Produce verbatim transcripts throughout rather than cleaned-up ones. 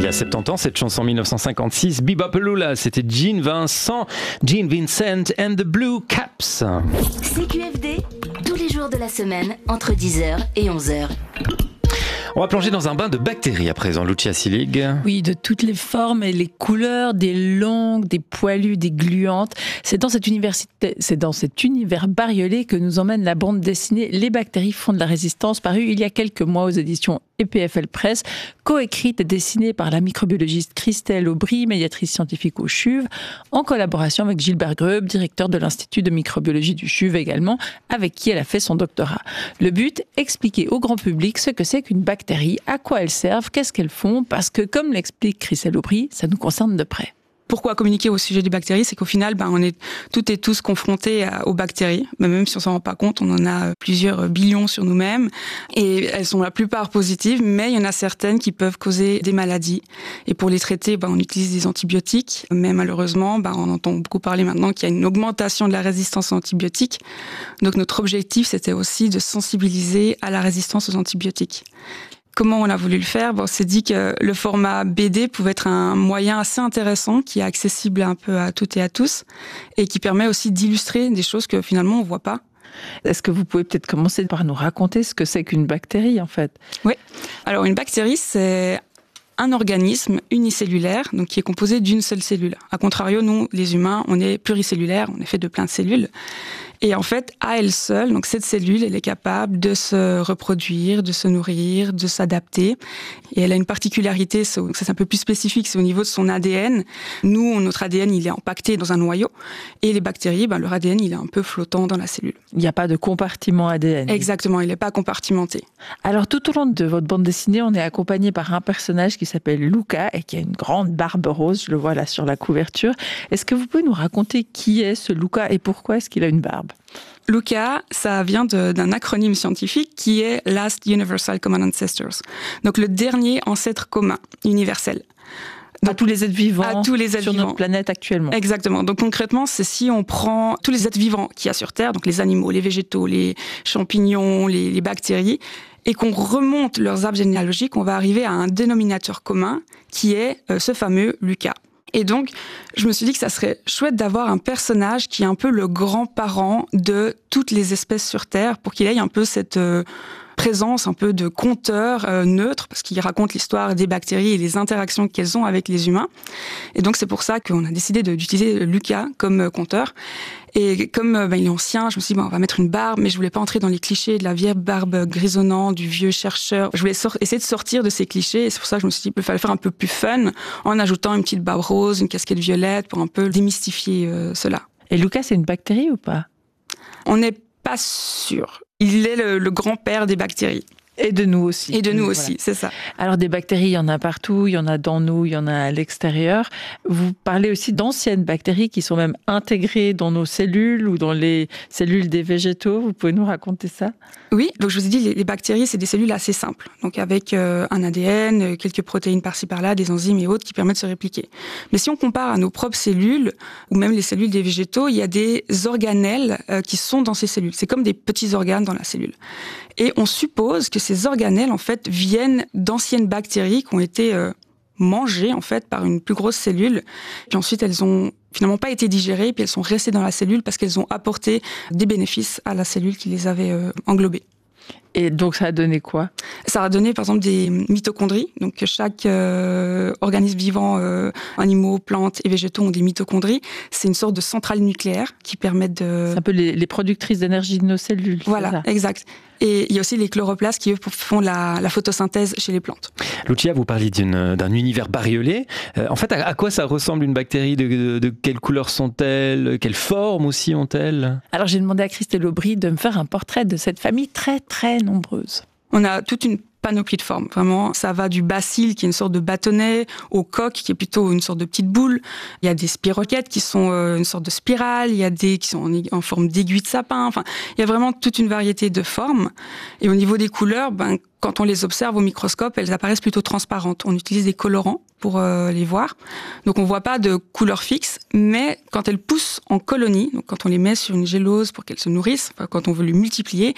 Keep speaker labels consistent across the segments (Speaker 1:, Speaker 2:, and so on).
Speaker 1: a soixante-dix ans, cette chanson mille neuf cent cinquante-six, Bebopalula, c'était Gene Vincent, Gene Vincent and the Blue Caps.
Speaker 2: C Q F D, tous les jours de la semaine, entre dix heures et onze heures.
Speaker 1: On va plonger dans un bain de bactéries à présent, Lucia Sillig.
Speaker 3: Oui, de toutes les formes et les couleurs, des longues, des poilues, des gluantes. C'est dans cette université, c'est dans cet univers bariolé que nous emmène la bande dessinée Les bactéries font de la résistance, parue il y a quelques mois aux éditions E P F L Press, coécrite et dessinée par la microbiologiste Christelle Aubry, médiatrice scientifique au C H U V, en collaboration avec Gilbert Greube, directeur de l'Institut de microbiologie du C H U V également, avec qui elle a fait son doctorat. Le but, expliquer au grand public ce que c'est qu'une bactérie, à quoi elles servent, qu'est-ce qu'elles font, parce que, comme l'explique Christelle Aubry, ça nous concerne de près.
Speaker 4: Pourquoi communiquer au sujet des bactéries? C'est qu'au final, ben, on est toutes et tous confrontés à, aux bactéries. Ben, même si on s'en rend pas compte, on en a plusieurs billions sur nous-mêmes. Et elles sont la plupart positives, mais il y en a certaines qui peuvent causer des maladies. Et pour les traiter, ben, on utilise des antibiotiques. Mais malheureusement, ben, on entend beaucoup parler maintenant qu'il y a une augmentation de la résistance aux antibiotiques. Donc notre objectif, c'était aussi de sensibiliser à la résistance aux antibiotiques. Comment on a voulu le faire? Bon, on s'est dit que le format B D pouvait être un moyen assez intéressant, qui est accessible un peu à toutes et à tous, et qui permet aussi d'illustrer des choses que finalement on voit pas.
Speaker 3: Est-ce que vous pouvez peut-être commencer par nous raconter ce que c'est qu'une bactérie, en fait?
Speaker 4: Oui. Alors, une bactérie, c'est un organisme unicellulaire, donc qui est composé d'une seule cellule. A contrario, nous, les humains, on est pluricellulaires, on est fait de plein de cellules. Et en fait, à elle seule, donc cette cellule, elle est capable de se reproduire, de se nourrir, de s'adapter. Et elle a une particularité, ça c'est un peu plus spécifique, c'est au niveau de son A D N. Nous, notre A D N, il est empaqueté dans un noyau. Et les bactéries, ben, leur A D N, il est un peu flottant dans la cellule.
Speaker 3: Il n'y a pas de compartiment A D N.
Speaker 4: Exactement, il n'est pas compartimenté.
Speaker 3: Alors, tout au long de votre bande dessinée, on est accompagné par un personnage qui s'appelle Luca et qui a une grande barbe rose, je le vois là sur la couverture. Est-ce que vous pouvez nous raconter qui est ce Luca et pourquoi est-ce qu'il a une barbe?
Speaker 4: Luca, ça vient de, d'un acronyme scientifique qui est Last Universal Common Ancestors. Donc le dernier ancêtre commun, universel.
Speaker 3: Donc, à tous les êtres vivants
Speaker 4: à tous les êtres
Speaker 3: sur
Speaker 4: vivants.
Speaker 3: Notre planète actuellement.
Speaker 4: Exactement. Donc concrètement, c'est si on prend tous les êtres vivants qu'il y a sur Terre, donc les animaux, les végétaux, les champignons, les, les bactéries, et qu'on remonte leurs arbres généalogiques, on va arriver à un dénominateur commun qui est euh, ce fameux Luca. Et donc, je me suis dit que ça serait chouette d'avoir un personnage qui est un peu le grand-parent de toutes les espèces sur Terre, pour qu'il ait un peu cette euh, présence un peu de conteur euh, neutre, parce qu'il raconte l'histoire des bactéries et les interactions qu'elles ont avec les humains. Et donc, c'est pour ça qu'on a décidé de, d'utiliser Luca comme euh, conteur. Et comme euh, ben, il est ancien, je me suis dit, bon, on va mettre une barbe, mais je voulais pas entrer dans les clichés de la vieille barbe grisonnante, du vieux chercheur. Je voulais sor- essayer de sortir de ces clichés, et c'est pour ça que je me suis dit, il fallait faire un peu plus fun, en ajoutant une petite barbe rose, une casquette violette, pour un peu démystifier euh, cela.
Speaker 3: Et Luca, c'est une bactérie ou pas?
Speaker 4: On n'est pas sûr. Il est le, le grand-père des bactéries.
Speaker 3: Et de nous aussi.
Speaker 4: Et de nous
Speaker 3: voilà.
Speaker 4: aussi, c'est ça.
Speaker 3: Alors, des bactéries, il y en a partout, il y en a dans nous, il y en a à l'extérieur. Vous parlez aussi d'anciennes bactéries qui sont même intégrées dans nos cellules ou dans les cellules des végétaux. Vous pouvez nous raconter ça?
Speaker 4: Oui, donc je vous ai dit, les bactéries, c'est des cellules assez simples. Donc avec euh, un A D N, quelques protéines par-ci par-là, des enzymes et autres qui permettent de se répliquer. Mais si on compare à nos propres cellules, ou même les cellules des végétaux, il y a des organelles euh, qui sont dans ces cellules. C'est comme des petits organes dans la cellule. Et on suppose que ces organelles, en fait, viennent d'anciennes bactéries qui ont été euh, mangées, en fait, par une plus grosse cellule. Puis ensuite, elles ont finalement pas été digérées, puis elles sont restées dans la cellule parce qu'elles ont apporté des bénéfices à la cellule qui les avait euh, englobées.
Speaker 3: Et donc, ça a donné quoi?
Speaker 4: Ça a donné, par exemple, des mitochondries. Donc, chaque euh, organisme vivant, euh, animaux, plantes et végétaux ont des mitochondries. C'est une sorte de centrale nucléaire qui permet de...
Speaker 3: C'est un peu les, les productrices d'énergie de nos cellules.
Speaker 4: Voilà, exact. Et il y a aussi les chloroplastes qui, eux, font la, la photosynthèse chez les plantes.
Speaker 1: Lucia, vous parliez d'une, d'un univers bariolé. Euh, en fait, à, à quoi ça ressemble une bactérie? de, de, de quelle couleur sont-elles? Quelle forme aussi ont-elles?
Speaker 3: Alors, j'ai demandé à Christelle Aubry de me faire un portrait de cette famille très, très nombreuse.
Speaker 4: On a toute une panoplie de formes. Vraiment, ça va du bacille, qui est une sorte de bâtonnet, au coq, qui est plutôt une sorte de petite boule. Il y a des spirochètes, qui sont euh, une sorte de spirale. Il y a des qui sont en, en forme d'aiguille de sapin. Enfin, il y a vraiment toute une variété de formes. Et au niveau des couleurs, ben, quand on les observe au microscope, elles apparaissent plutôt transparentes. On utilise des colorants pour euh, les voir. Donc, on voit pas de couleur fixe, mais quand elles poussent en colonie, donc quand on les met sur une gélose pour qu'elles se nourrissent, enfin, quand on veut les multiplier,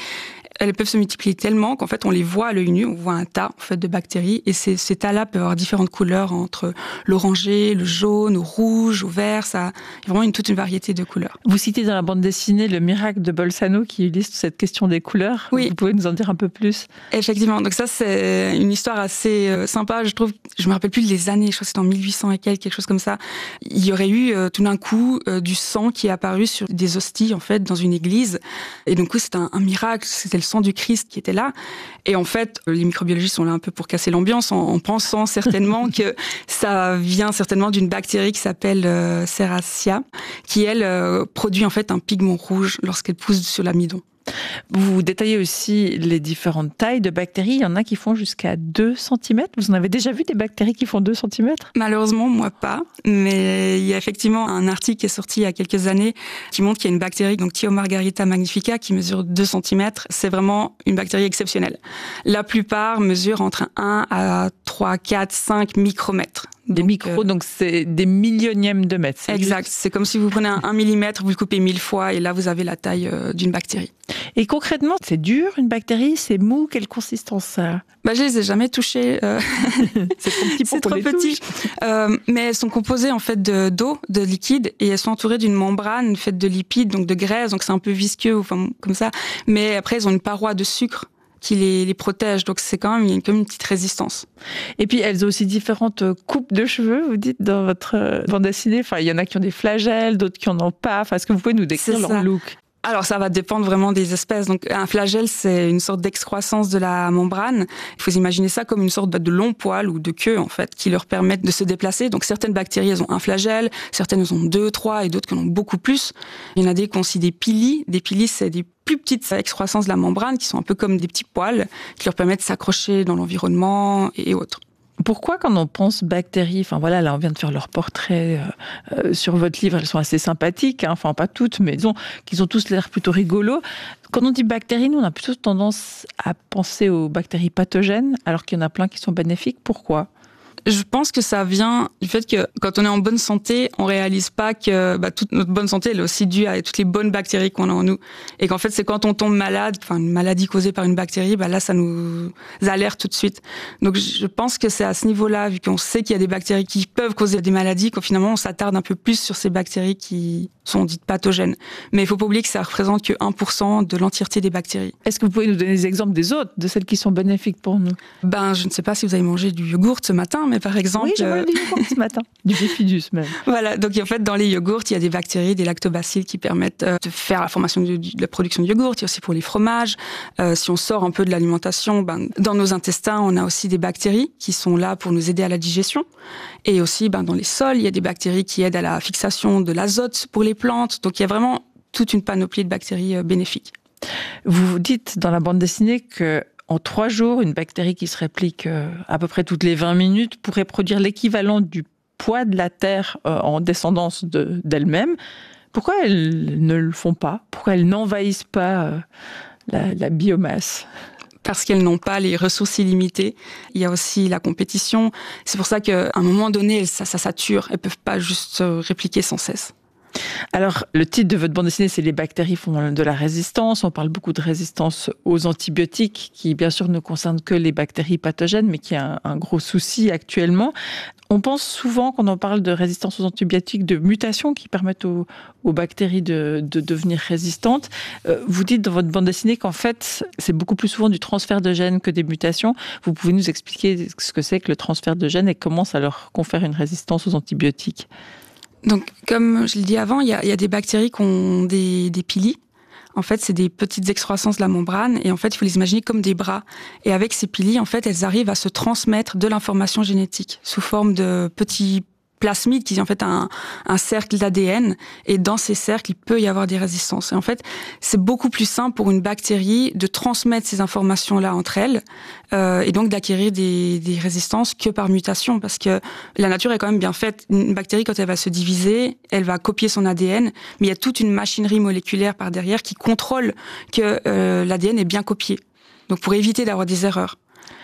Speaker 4: elles peuvent se multiplier tellement qu'en fait, on les voit à l'œil nu, on voit un tas en fait, de bactéries, et ces, ces tas-là peuvent avoir différentes couleurs, entre l'orangé, le jaune, au rouge, au vert, ça, il y a vraiment une, toute une variété de couleurs.
Speaker 3: Vous citez dans la bande dessinée le miracle de Bolzano qui illustre cette question des couleurs.
Speaker 4: Oui.
Speaker 3: Vous pouvez nous en dire un peu plus?
Speaker 4: Effectivement, donc ça c'est une histoire assez euh, sympa, je trouve. Je me rappelle plus les années, je crois que c'était en mille huit cents et quelques, quelque chose comme ça. Il y aurait eu euh, tout d'un coup euh, du sang qui est apparu sur des hosties en fait dans une église, et donc c'était un, un miracle, c'était le sang du Christ qui était là. Et en fait, les microbiologistes sont là un peu pour casser l'ambiance en, en pensant certainement que ça vient certainement d'une bactérie qui s'appelle euh, Serratia, qui elle euh, produit en fait un pigment rouge lorsqu'elle pousse sur l'amidon.
Speaker 3: Vous détaillez aussi les différentes tailles de bactéries. Il y en a qui font jusqu'à deux centimètres. Vous en avez déjà vu des bactéries qui font deux centimètres?
Speaker 4: Malheureusement, moi pas. Mais il y a effectivement un article qui est sorti il y a quelques années qui montre qu'il y a une bactérie, donc Thiomargarita magnifica, qui mesure deux centimètres. C'est vraiment une bactérie exceptionnelle. La plupart mesurent entre un à trois, quatre, cinq micromètres.
Speaker 3: Des
Speaker 4: donc,
Speaker 3: micros, euh, donc c'est des millionièmes de mètres. C'est
Speaker 4: exact.
Speaker 3: Juste...
Speaker 4: C'est comme si vous prenez un, un millimètre, vous le coupez mille fois, et là, vous avez la taille euh, d'une bactérie.
Speaker 3: Et concrètement, c'est dur, une bactérie? C'est mou? Quelle consistance ça a?
Speaker 4: Bah, je les ai jamais touchées. Euh...
Speaker 3: c'est trop petit pour
Speaker 4: c'est trop petit. Euh, mais elles sont composées, en fait, de, d'eau, de liquide, et elles sont entourées d'une membrane faite de lipides, donc de graisse, donc c'est un peu visqueux, enfin, comme ça. Mais après, elles ont une paroi de sucre qui les, les protège. Donc, c'est quand même, il y a comme une petite résistance.
Speaker 3: Et puis, elles ont aussi différentes coupes de cheveux, vous dites, dans votre bande dessinée. Enfin, il y en a qui ont des flagelles, d'autres qui en ont pas. Enfin, est-ce que vous pouvez nous décrire
Speaker 4: c'est
Speaker 3: leur
Speaker 4: ça.
Speaker 3: look?
Speaker 4: Alors, ça va dépendre vraiment des espèces. Donc, un flagelle, c'est une sorte d'excroissance de la membrane. Il faut imaginer ça comme une sorte de long poil ou de queue, en fait, qui leur permettent de se déplacer. Donc, certaines bactéries, elles ont un flagelle, certaines, elles ont deux, trois, et d'autres qui en ont beaucoup plus. Il y en a des qui ont aussi des pili. Des pili, c'est des plus petites excroissances de la membrane qui sont un peu comme des petits poils qui leur permettent de s'accrocher dans l'environnement et autres.
Speaker 3: Pourquoi, quand on pense bactéries, enfin voilà, là on vient de faire leur portrait euh, euh, sur votre livre, elles sont assez sympathiques, hein, enfin pas toutes, mais disons qu'ils ont tous l'air plutôt rigolos. Quand on dit bactéries, nous on a plutôt tendance à penser aux bactéries pathogènes, alors qu'il y en a plein qui sont bénéfiques. Pourquoi ?
Speaker 4: Je pense que ça vient du fait que quand on est en bonne santé, on réalise pas que bah, toute notre bonne santé elle est aussi due à toutes les bonnes bactéries qu'on a en nous. Et qu'en fait, c'est quand on tombe malade, enfin une maladie causée par une bactérie, bah là, ça nous alerte tout de suite. Donc, je pense que c'est à ce niveau-là, vu qu'on sait qu'il y a des bactéries qui peuvent causer des maladies, qu'au finalement, on s'attarde un peu plus sur ces bactéries qui sont dites pathogènes. Mais il faut pas oublier que ça représente que un pour cent de l'entièreté des bactéries.
Speaker 3: Est-ce que vous pouvez nous donner des exemples des autres, de celles qui sont bénéfiques pour nous ?
Speaker 4: Ben, je ne sais pas si vous avez mangé du yogourt ce matin, mais par exemple...
Speaker 3: Oui, j'ai mangé du yogourt ce matin. Du bifidus même.
Speaker 4: Voilà, donc en fait, dans les yogourts, il y a des bactéries, des lactobacilles qui permettent de faire la formation de, de la production de yogourt. Il y a aussi pour les fromages. Euh, si on sort un peu de l'alimentation, ben, dans nos intestins, on a aussi des bactéries qui sont là pour nous aider à la digestion. Et aussi, ben, dans les sols, il y a des bactéries qui aident à la fixation de l'azote pour les plantes. Donc, il y a vraiment toute une panoplie de bactéries euh, bénéfiques.
Speaker 3: Vous dites dans la bande dessinée que en trois jours, une bactérie qui se réplique euh, à peu près toutes les vingt minutes pourrait produire l'équivalent du poids de la Terre euh, en descendance de, d'elle-même. Pourquoi elles ne le font pas ? Pourquoi elles n'envahissent pas euh, la, la biomasse ?
Speaker 4: Parce qu'elles n'ont pas les ressources illimitées. Il y a aussi la compétition. C'est pour ça qu'à un moment donné, ça, ça sature. Elles ne peuvent pas juste se répliquer sans cesse.
Speaker 3: Alors, le titre de votre bande dessinée, c'est « Les bactéries font de la résistance ». On parle beaucoup de résistance aux antibiotiques, qui bien sûr ne concerne que les bactéries pathogènes, mais qui est un, un gros souci actuellement. On pense souvent, quand on parle de résistance aux antibiotiques, de mutations qui permettent aux, aux bactéries de, de devenir résistantes. Euh, vous dites dans votre bande dessinée qu'en fait, c'est beaucoup plus souvent du transfert de gènes que des mutations. Vous pouvez nous expliquer ce que c'est que le transfert de gènes et comment ça leur confère une résistance aux antibiotiques ?
Speaker 4: Donc, comme je l'ai dit avant, il y a, il y a des bactéries qui ont des, des pili. En fait, c'est des petites excroissances de la membrane et en fait, il faut les imaginer comme des bras. Et avec ces pili, en fait, elles arrivent à se transmettre de l'information génétique sous forme de petits plasmides qui ont en fait un, un cercle d'A D N, et dans ces cercles, il peut y avoir des résistances. Et en fait, c'est beaucoup plus simple pour une bactérie de transmettre ces informations-là entre elles, euh, et donc d'acquérir des, des résistances que par mutation, parce que la nature est quand même bien faite. Une bactérie, quand elle va se diviser, elle va copier son A D N, mais il y a toute une machinerie moléculaire par derrière qui contrôle que euh, l'A D N est bien copié. Donc pour éviter d'avoir des erreurs.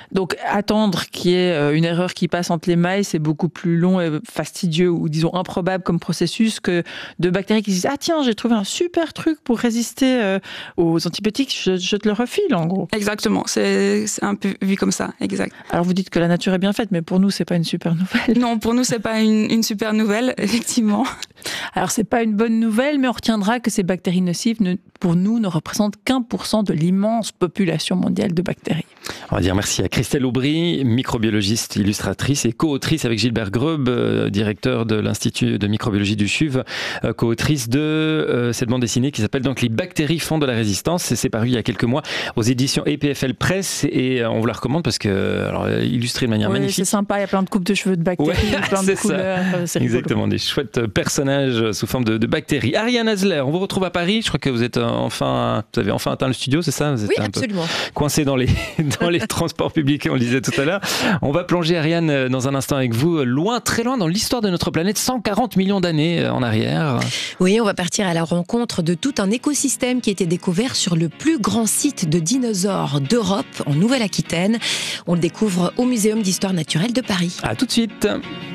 Speaker 3: Donc attendre qu'il y ait une erreur qui passe entre les mailles, c'est beaucoup plus long et fastidieux ou disons improbable comme processus que de bactéries qui disent « Ah tiens, j'ai trouvé un super truc pour résister euh, aux antibiotiques, je, je te le refile en gros ».
Speaker 4: Exactement, c'est, c'est un peu vu comme ça, exact.
Speaker 3: Alors vous dites que la nature est bien faite, mais pour nous, c'est pas une super nouvelle.
Speaker 4: Non, pour nous, c'est pas une, une super nouvelle, effectivement.
Speaker 3: Alors c'est pas une bonne nouvelle, mais on retiendra que ces bactéries nocives, ne, pour nous, ne représentent qu'un pour cent de l'immense population mondiale de bactéries.
Speaker 1: On va dire merci à Christelle Aubry, microbiologiste, illustratrice et co-autrice avec Gilbert Greubb, euh, directeur de l'Institut de microbiologie du C H U V, euh, co-autrice de euh, cette bande dessinée qui s'appelle donc Les bactéries font de la résistance. Et c'est paru il y a quelques mois aux éditions E P F L Press et euh, on vous la recommande parce que, alors, illustrée de manière
Speaker 3: oui,
Speaker 1: magnifique.
Speaker 3: C'est sympa, il y a plein de coupes de cheveux de bactéries,
Speaker 1: ouais,
Speaker 3: plein de couleurs.
Speaker 1: C'est Exactement, rigolo. Des chouettes personnages sous forme de, de bactéries. Ariane Hasler, on vous retrouve à Paris. Je crois que vous êtes enfin, vous avez enfin atteint le studio, c'est ça? Vous êtes
Speaker 5: Oui,
Speaker 1: un
Speaker 5: absolument.
Speaker 1: peu coincé dans les dans les transports publics, on le disait tout à l'heure. On va plonger, Ariane, dans un instant avec vous, loin, très loin dans l'histoire de notre planète, cent quarante millions d'années en arrière.
Speaker 5: Oui, on va partir à la rencontre de tout un écosystème qui a été découvert sur le plus grand site de dinosaures d'Europe, en Nouvelle-Aquitaine. On le découvre au Muséum d'histoire naturelle de Paris.
Speaker 1: À tout de suite.